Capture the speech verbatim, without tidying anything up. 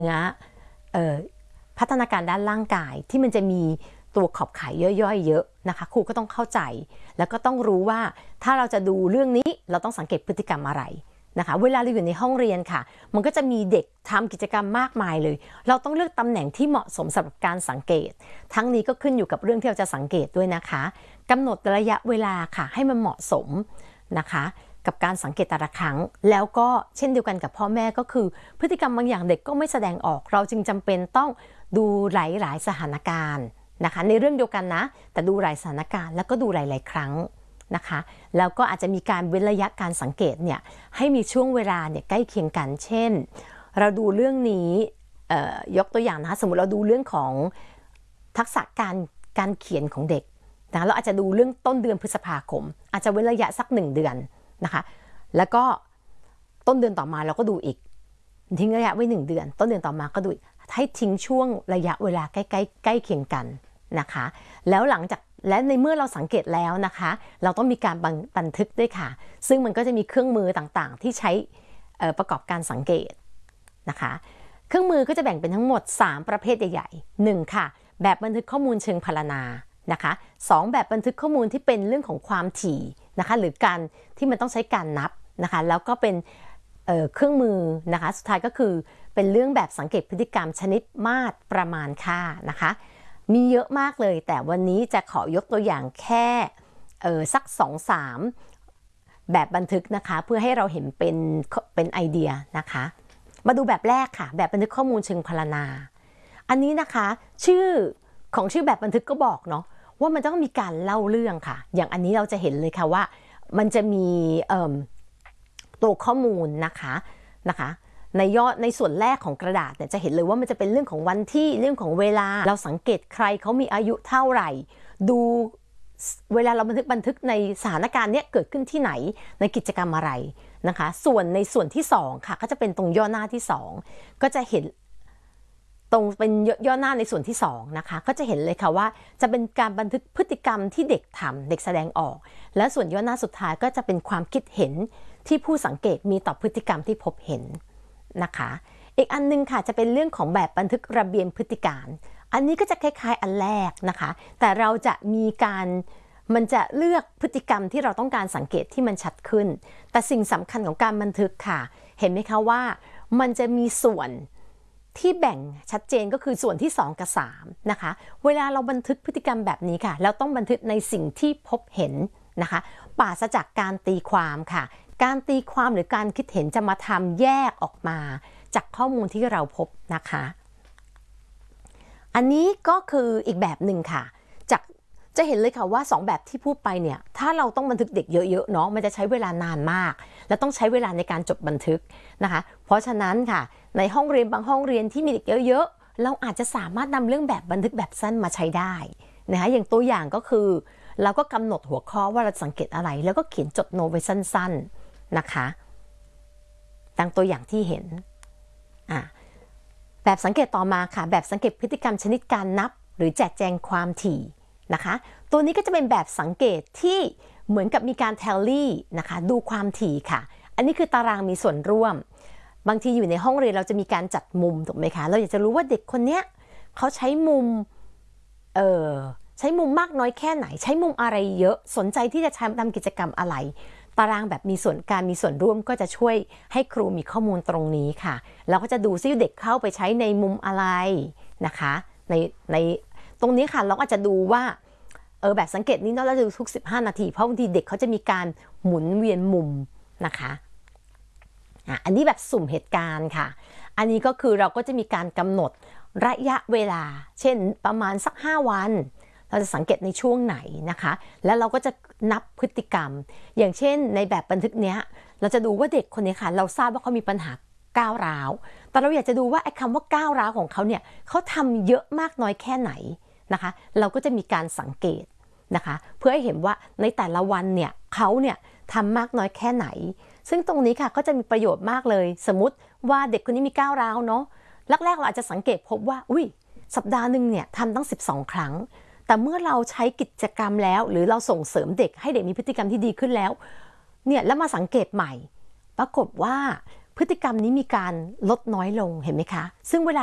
เนื้อเอ่อพัฒนาการด้านร่างกายที่มันจะมีตัวขอบข่ายย่อยๆเยอะนะคะครูก็ต้องเข้าใจแล้วก็ต้องรู้ว่าถ้าเราจะดูเรื่องนี้เราต้องสังเกตพฤติกรรมอะไรนะคะเวลาเราอยู่ในห้องเรียนค่ะมันก็จะมีเด็กทำกิจกรรมมากมายเลยเราต้องเลือกตำแหน่งที่เหมาะสมสำหรับการสังเกตทั้งนี้ก็ขึ้นอยู่กับเรื่องที่เราจะสังเกตด้วยนะคะกำหนดระยะเวลาค่ะให้มันเหมาะสมนะคะกับการสังเกตแต่ละครั้งแล้วก็เช่นเดียวกันกับพ่อแม่ก็คือพฤติกรรมบางอย่างเด็กก็ไม่แสดงออกเราจึงจำเป็นต้องดูหลายๆสถานการณ์นะคะในเรื่องเดียวกันนะแต่ดูหลายสถานการณ์แล้วก็ดูหลายๆครั้งนะคะแล้วก็อาจจะมีการเว้นระยะการสังเกตเนี่ยให้มีช่วงเวลาเนี่ยใกล้เคียงกันเช่นเราดูเรื่องนี้ยกตัวอย่างนะคะสมมติเราดูเรื่องของทักษะการการเขียนของเด็กนะเราอาจจะดูเรื่องต้นเดือนพฤษภาคมอาจจะเว้นระยะสักหนึ่งเดือนนะคะแล้วก็ต้นเดือนต่อมาเราก็ดูอีกทิ้งระยะไว้หนึ่งเดือนต้นเดือนต่อมาก็ดูอีกให้ทิ้งช่วงระยะเวลาใกล้ใกล้ใกล้เคียงกันนะคะแล้วหลังจากและในเมื่อเราสังเกตแล้วนะคะเราต้องมีการบันทึกด้วยค่ะซึ่งมันก็จะมีเครื่องมือต่างๆที่ใช้ประกอบการสังเกตนะคะเครื่องมือก็จะแบ่งเป็นทั้งหมดสามประเภทใหญ่ๆหนึ่งค่ะแบบบันทึกข้อมูลเชิงพรรณนานะคะสองแบบบันทึกข้อมูลที่เป็นเรื่องของความถี่นะคะหรือการที่มันต้องใช้การนับนะคะแล้วก็เป็น เอ่อ เครื่องมือนะคะสุดท้ายก็คือเป็นเรื่องแบบสังเกตพฤติกรรมชนิดมาตรประมาณค่านะคะมีเยอะมากเลยแต่วันนี้จะขอยกตัวอย่างแค่เออสัก สองถึงสาม แบบบันทึกนะคะเพื่อให้เราเห็นเป็นเป็นไอเดียนะคะมาดูแบบแรกค่ะแบบบันทึกข้อมูลเชิงพรรณนาอันนี้นะคะชื่อของชื่อแบบบันทึกก็บอกเนาะว่ามันต้องมีการเล่าเรื่องค่ะอย่างอันนี้เราจะเห็นเลยค่ะว่ามันจะมีตัวข้อมูลนะคะนะคะในยอดในส่วนแรกของกระดาษเนี่ยจะเห็นเลยว่ามันจะเป็นเรื่องของวันที่เรื่องของเวลาเราสังเกตใครเขามีอายุเท่าไหร่ดูเวลาเราบันทึกบันทึกในสถานการณ์เนี้ยเกิดขึ้นที่ไหนในกิจกรรมอะไรนะคะส่วนในส่วนที่สองค่ะก็จะเป็นตรงย่อหน้าที่สองก็จะเห็นตรงเป็นย่อหน้าในส่วนที่สองนะคะก็จะเห็นเลยค่ะว่าจะเป็นการบันทึกพฤติกรรมที่เด็กทำเด็กแสดงออกและส่วนย่อหน้าสุดท้ายก็จะเป็นความคิดเห็นที่ผู้สังเกตมีต่อพฤติกรรมที่พบเห็นนะคะอีกอันนึงค่ะจะเป็นเรื่องของแบบบันทึกระเบียบพฤติการอันนี้ก็จะคล้ายๆอันแรกนะคะแต่เราจะมีการมันจะเลือกพฤติกรรมที่เราต้องการสังเกตที่มันชัดขึ้นแต่สิ่งสำคัญของการบันทึกค่ะเห็นไหมคะว่ามันจะมีส่วนที่แบ่งชัดเจนก็คือส่วนที่สองกับสามนะคะเวลาเราบันทึกพฤติกรรมแบบนี้ค่ะเราต้องบันทึกในสิ่งที่พบเห็นนะคะปราศจากการตีความค่ะการตีความหรือการคิดเห็นจะมาทำแยกออกมาจากข้อมูลที่เราพบนะคะอันนี้ก็คืออีกแบบหนึ่งค่ะจากจะเห็นเลยค่ะว่าสองแบบที่พูดไปเนี่ยถ้าเราต้องบันทึกเด็กเยอะๆเนาะมันจะใช้เวลานานมากและต้องใช้เวลาในการจดบันทึกนะคะเพราะฉะนั้นค่ะในห้องเรียนบางห้องเรียนที่มีเด็กเยอะๆเราอาจจะสามารถนำเรื่องแบบบันทึกแบบสั้นมาใช้ได้นะคะอย่างตัวอย่างก็คือเราก็กำหนดหัวข้อว่าเราสังเกตอะไรแล้วก็เขียนจดโน้ตไว้สั้นๆนะคะดังตัวอย่างที่เห็นอ่ะแบบสังเกตต่อมาค่ะแบบสังเกตพฤติกรรมชนิดการนับหรือแจกแจงความถี่นะคะตัวนี้ก็จะเป็นแบบสังเกตที่เหมือนกับมีการแทลลี่นะคะดูความถี่ค่ะอันนี้คือตารางมีส่วนร่วมบางทีอยู่ในห้องเรียนเราจะมีการจัดมุมถูกไหมคะเราอยากจะรู้ว่าเด็กคนเนี้ยเขาใช้มุมเออใช้มุมมากน้อยแค่ไหนใช้มุมอะไรเยอะสนใจที่จะทำกิจกรรมอะไรตารางแบบมีส่วนการมีส่วนร่วมก็จะช่วยให้ครูมีข้อมูลตรงนี้ค่ะแล้วก็จะดูซิเด็กเข้าไปใช้ในมุมอะไรนะคะในในตรงนี้ค่ะเราก็จะดูว่าเออแบบสังเกตนี้เราจะดูทุกสิบห้านาทีเพราะบางทีเด็กเขาจะมีการหมุนเวียนมุมนะคะอ่ะอันนี้แบบสุ่มเหตุการณ์ค่ะอันนี้ก็คือเราก็จะมีการกำหนดระยะเวลาเช่นประมาณสักห้าวันเราจะสังเกตในช่วงไหนนะคะแล้วเราก็จะนับพฤติกรรมอย่างเช่นในแบบบันทึกเนี้ยเราจะดูว่าเด็กคนนี้ค่ะเราทราบว่าเขามีปัญหาก้าวร้าวแต่เราอยากจะดูว่าไอ้คำว่าก้าวร้าวของเขาเนี่ยเขาทำเยอะมากน้อยแค่ไหนนะคะเราก็จะมีการสังเกตนะคะเพื่อให้เห็นว่าในแต่ละวันเนี่ยเขาเนี่ยทำมากน้อยแค่ไหนซึ่งตรงนี้ค่ะก็จะมีประโยชน์มากเลยสมมติว่าเด็กคนนี้มีก้าวร้าวเนาะแรกๆเราอาจจะสังเกตพบว่าอุ้ยสัปดาห์หนึ่งเนี่ยทำตั้งสิบสองครั้งแต่เมื่อเราใช้กิจกรรมแล้วหรือเราส่งเสริมเด็กให้เด็กมีพฤติกรรมที่ดีขึ้นแล้วเนี่ยแล้วมาสังเกตใหม่ปรากฏว่าพพฤติกรรมนี้มีการลดน้อยลงเห็นไหมคะซึ่งเวลา